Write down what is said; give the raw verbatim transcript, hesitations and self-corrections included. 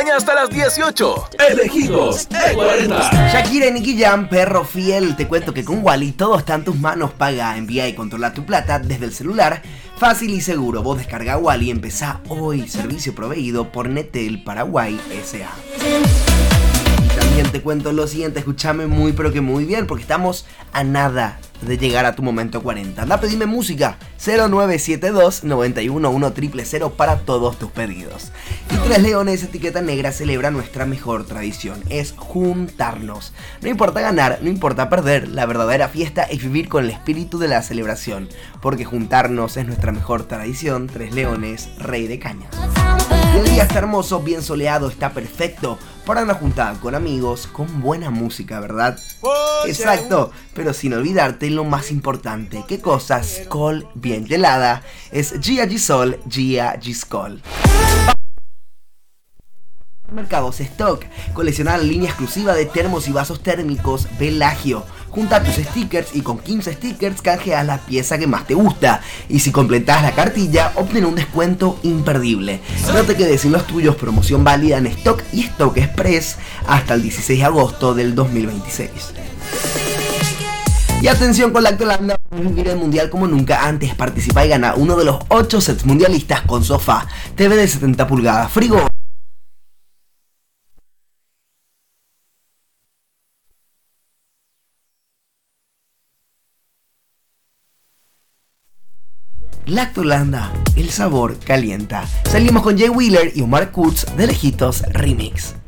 Hasta las dieciocho. Elegidos de cuarenta. Shakira y Nicky Jam, perro fiel. Te cuento que con Wally todo está en tus manos. Paga, envía y controla tu plata desde el celular. Fácil y seguro. Vos descarga Wally y empezá hoy. Servicio proveído por Netel Paraguay S A. También te cuento lo siguiente, escúchame muy pero que muy bien, porque estamos a nada de llegar a tu momento cuarenta. Anda, pedime música, cero nueve siete dos, nueve uno uno cero cero cero para todos tus pedidos. Y Tres Leones, etiqueta negra, celebra nuestra mejor tradición, es juntarnos. No importa ganar, no importa perder, la verdadera fiesta es vivir con el espíritu de la celebración, porque juntarnos es nuestra mejor tradición. Tres Leones, rey de cañas. Y el día está hermoso, bien soleado, está perfecto para una juntada con amigos, con buena música, ¿verdad? Oh, exacto, pero sin olvidarte lo más importante. ¿Qué cosa? Skol bien gelada. Es Gia Gisol, Gia Giscol. Mercados Stock, colecciona la línea exclusiva de termos y vasos térmicos Velagio. Junta tus stickers y con quince stickers canjeas la pieza que más te gusta. Y si completas la cartilla, obtén un descuento imperdible. No te quedes sin los tuyos, promoción válida en Stock y Stock Express hasta el dieciséis de agosto del dos mil veintiséis. Y atención con Lactolanda, vivir el mundial como nunca antes. Participa y gana uno de los ocho sets mundialistas con sofá, T V de setenta pulgadas, frigo. Lactolanda, el sabor calienta. Salimos con Jay Wheeler y Omar Kurz de Lejitos Remix.